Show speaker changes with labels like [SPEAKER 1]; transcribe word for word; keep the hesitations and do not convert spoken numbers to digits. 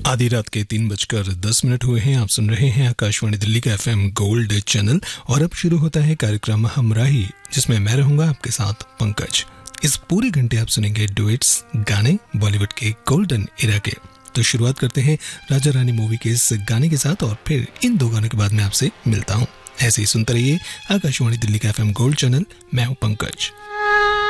[SPEAKER 1] आधी रात के तीन बजकर दस मिनट हुए हैं। आप सुन रहे हैं आकाशवाणी दिल्ली का एफएम गोल्ड चैनल और अब शुरू होता है कार्यक्रम हमराही, जिसमें मैं रहूंगा आपके साथ पंकज। इस पूरे घंटे आप सुनेंगे डुएट्स, गाने बॉलीवुड के गोल्डन एरा के। तो शुरुआत करते हैं राजा रानी मूवी के इस गाने के साथ और फिर इन दो गानों के बाद मैं आपसे मिलता हूँ। ऐसे ही सुनते रहिए आकाशवाणी दिल्ली का एफएम गोल्ड चैनल। मैं हूँ पंकज।